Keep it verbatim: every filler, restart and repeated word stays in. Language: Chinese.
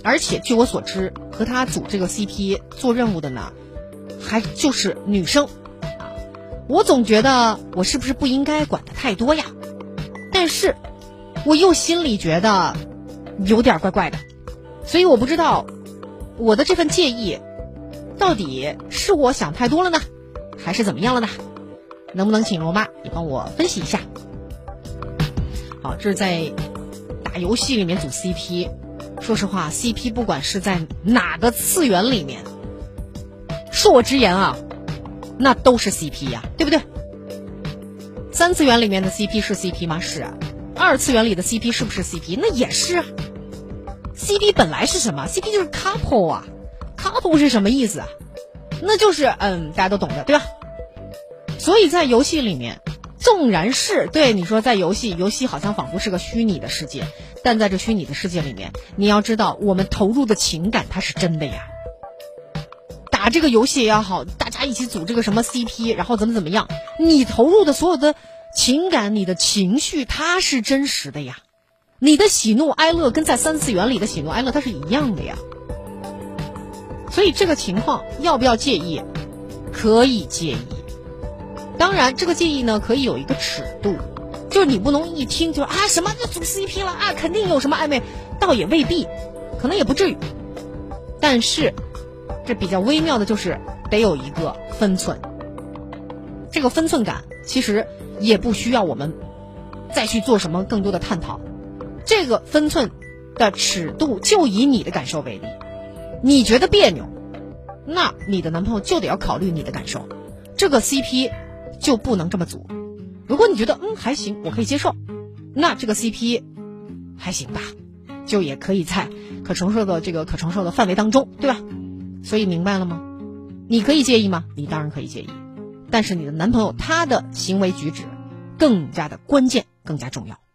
而且据我所知，和他组这个 C P 做任务的呢，还就是女生啊。我总觉得我是不是不应该管得太多呀？但是我又心里觉得有点怪怪的，所以我不知道我的这份介意到底是我想太多了呢，还是怎么样了呢？能不能请罗妈也帮我分析一下？好，这是在打游戏里面组 C P。说实话 C P 不管是在哪个次元里面，恕我直言啊，那都是 C P 呀，对不对？三次元里面的 C P 是 C P 吗？是啊。二次元里的 C P 是不是 C P？ 那也是啊。C P 本来是什么？ C P 就是 couple 啊。 couple 是什么意思啊？那就是嗯，大家都懂的，对吧？所以在游戏里面，纵然是对你说在游戏游戏好像仿佛是个虚拟的世界，但在这虚拟的世界里面，你要知道我们投入的情感它是真的呀。打这个游戏也好，大家一起组这个什么 C P， 然后怎么怎么样，你投入的所有的情感，你的情绪它是真实的呀。你的喜怒哀乐跟在三次元里的喜怒哀乐它是一样的呀。所以这个情况要不要介意？可以介意。当然这个介意呢可以有一个尺度，就是你不能一听就啊什么就组 C P 了啊，肯定有什么暧昧，倒也未必，可能也不至于。但是这比较微妙的就是得有一个分寸，这个分寸感其实也不需要我们再去做什么更多的探讨。这个分寸的尺度就以你的感受为例，你觉得别扭，那你的男朋友就得要考虑你的感受，这个 C P 就不能这么组。如果你觉得嗯还行，我可以接受，那这个 C P 还行吧，就也可以在可承受的这个可承受的范围当中，对吧？所以明白了吗？你可以介意吗？你当然可以介意，但是你的男朋友他的行为举止更加的关键，更加重要。